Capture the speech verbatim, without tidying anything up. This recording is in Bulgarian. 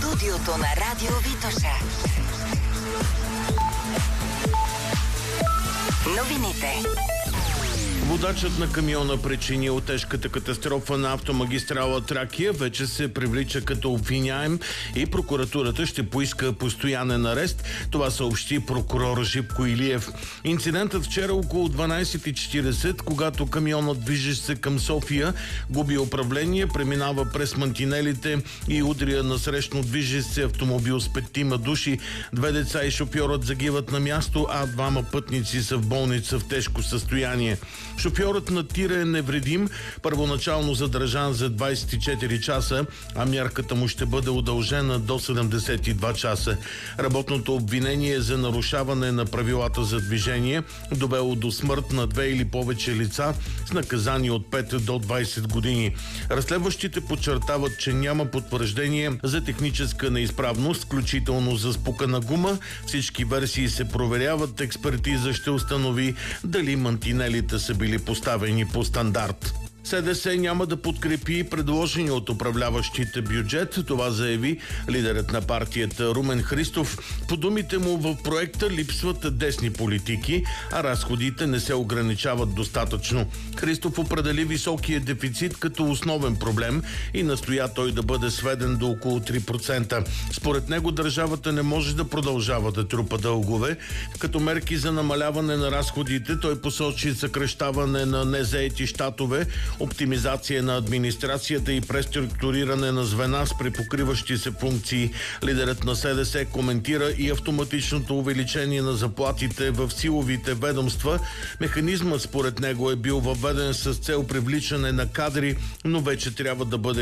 студиото на Радио Витоша. Новините. Водачът на камиона, причинил тежката катастрофа на автомагистрала Тракия, вече се привлича като обвиняем и прокуратурата ще поиска постоянен арест. Това съобщи прокурор Живко Илиев. Инцидентът вчера около дванайсет и четирийсет, когато камионът, движещ се към София, губи управление, преминава през мантинелите и удря насрещно движещ се автомобил с петима души. Две деца и шофьорът загиват на място, а двама пътници са в болница в тежко състояние. Шофьорът на тира е невредим, първоначално задържан за двайсет и четири часа, а мярката му ще бъде удължена до седемдесет и два часа. Работното обвинение е за нарушаване на правилата за движение, довело до смърт на две или повече лица с наказание от пет до двайсет години. Разследващите подчертават, че няма потвърждение за техническа неизправност, включително за спукана гума. Всички версии се проверяват, експертиза ще установи дали мантинелите са били поставени по стандарт. СДС няма да подкрепи предложения от управляващите бюджет. Това заяви лидерът на партията Румен Христов. По думите му, в проекта липсват десни политики, а разходите не се ограничават достатъчно. Христов определи високия дефицит като основен проблем и настоя той да бъде сведен до около три процента. Според него държавата не може да продължава да трупа дългове. Като мерки за намаляване на разходите той посочи съкращаване на незаети щатове, оптимизация на администрацията и преструктуриране на звена с препокриващи се функции. Лидерът на СДС коментира и автоматичното увеличение на заплатите в силовите ведомства. Механизмът според него е бил въведен с цел привличане на кадри, но вече трябва да бъде